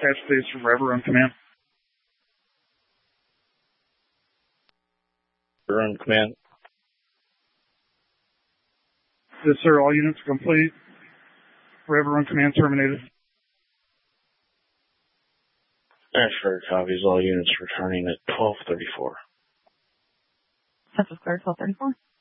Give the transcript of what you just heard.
dispatch base forever on command. On command. Yes, sir. All units complete. Forever on command terminated. Ashford copies. All units returning at 12:34. Census clear 12:34.